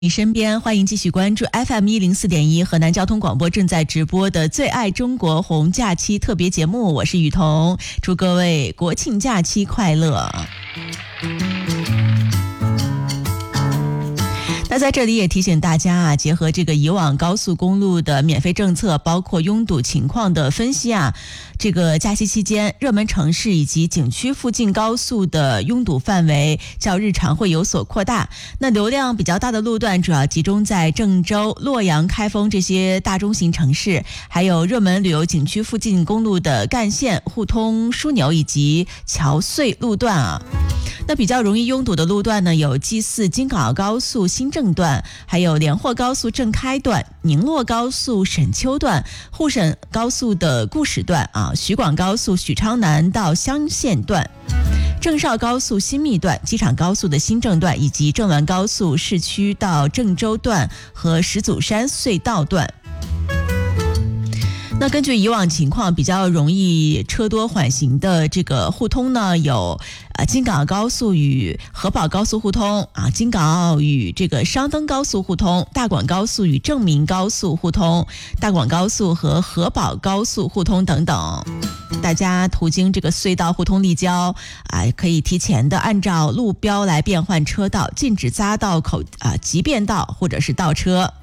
你身边，欢迎继续关注 FM104.1 河南交通广播正在直播的最爱中国红假期特别节目，我是雨桐，祝各位国庆假期快乐。那在这里也提醒大家啊，结合这个以往高速公路的免费政策，包括拥堵情况的分析啊，这个假期期间热门城市以及景区附近高速的拥堵范围较日常会有所扩大。那流量比较大的路段主要集中在郑州、洛阳、开封这些大中型城市，还有热门旅游景区附近公路的干线、互通枢纽以及桥隧路段啊。那比较容易拥堵的路段呢，有G4京港澳高速新郑段，还有连霍高速正开段、宁洛高速沈丘段、沪沈高速的固始段啊，徐广高速许昌南到湘县段、郑绍高速新密段、机场高速的新郑段，以及郑滦高速市区到郑州段和石祖山隧道段。那根据以往情况，比较容易车多缓行的这个互通呢，有京港澳高速与合宝高速互通啊，京港澳与这个商登高速互通，大广高速与正明高速互通，大广高速和合宝高速互通等等。大家途经这个隧道互通立交啊，可以提前的按照路标来变换车道，禁止匝道口急变道或者是倒车。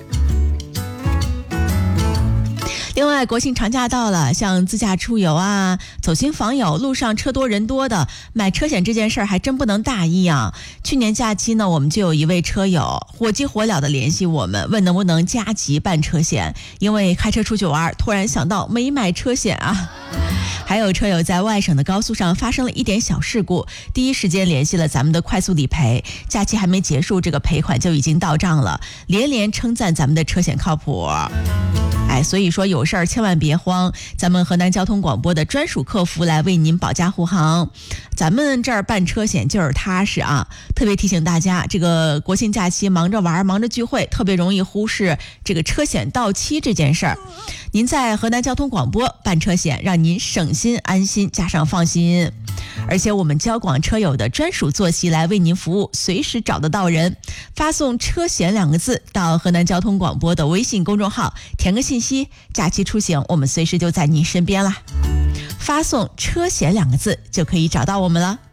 另外，国庆长假到了，像自驾出游啊、走亲访友，路上车多人多的，买车险这件事儿还真不能大意啊。去年假期呢，我们就有一位车友火急火燎的联系我们，问能不能加急办车险，因为开车出去玩，突然想到没买车险啊。还有车友在外省的高速上发生了一点小事故，第一时间联系了咱们的快速理赔，假期还没结束，这个赔款就已经到账了，连连称赞咱们的车险靠谱。所以说有事儿千万别慌，咱们河南交通广播的专属客服来为您保驾护航。咱们这儿办车险就是踏实啊！特别提醒大家，这个国庆假期忙着玩、忙着聚会，特别容易忽视这个车险到期这件事儿。您在河南交通广播办车险，让您省心、安心，加上放心。而且我们交广车友的专属坐席来为您服务，随时找得到人。发送车险2个字到河南交通广播的微信公众号，填个信息，假期出行我们随时就在您身边啦。发送车险2个字就可以找到我们了。